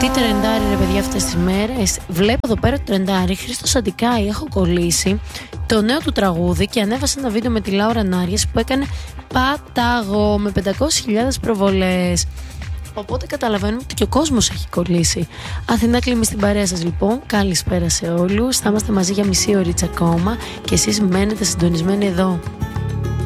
Τι τρεντάρει ρε παιδιά αυτές τις μέρες. Βλέπω εδώ πέρα το τρεντάρι Χρήστος Αντικάη. Έχω κολλήσει το νέο του τραγούδι και ανέβασε ένα βίντεο με τη Λάουρα Νάριες που έκανε πάταγο με 500.000 προβολές. Οπότε καταλαβαίνουμε ότι και ο κόσμος έχει κολλήσει. Αθηνά Κλίμη στην παρέα σας λοιπόν. Καλησπέρα σε όλους. Θα είμαστε μαζί για μισή ωρίτσα ακόμα και εσείς μένετε συντονισμένοι εδώ.